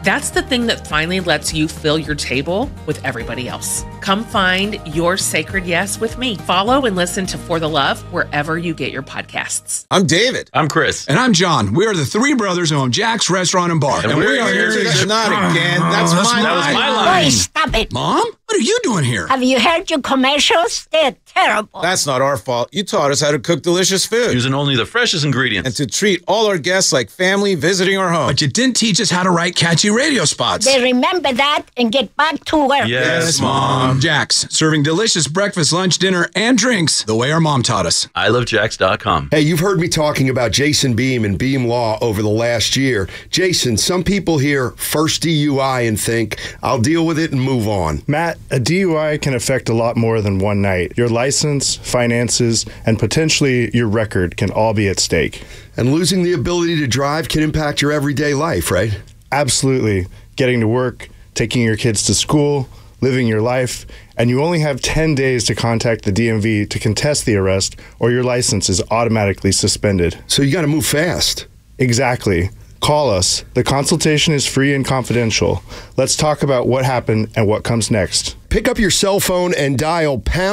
That's the thing that finally lets you fill your table with everybody else. Come find your sacred yes with me. Follow and listen to For the Love wherever you get your podcasts. I'm David. I'm Chris. And I'm John. We are the three brothers who own Jack's Restaurant and Bar. And we are here to... Not again. That was my line. Boy, stop it. Mom? What are you doing here? Have you heard your commercials? They're terrible. That's not our fault. You taught us how to cook delicious food. Using only the freshest ingredients. And to treat all our guests like family visiting our home. But you didn't teach us how to write catchy radio spots. They remember that and get back to work. Yes, Mom. Jack's, serving delicious breakfast, lunch, dinner, and drinks the way our mom taught us. ilovejacks.com. Hey, you've heard me talking about Jason Beam and Beam Law over the last year. Jason, some people hear first DUI and think, I'll deal with it and move on. Matt, a DUI can affect a lot more than one night. Your license, finances, and potentially your record can all be at stake. And losing the ability to drive can impact your everyday life, right? Absolutely. Getting to work, taking your kids to school, living your life, and you only have 10 days to contact the DMV to contest the arrest or your license is automatically suspended. So you got to move fast. Exactly. Call us. The consultation is free and confidential. Let's talk about what happened and what comes next. Pick up your cell phone and dial pound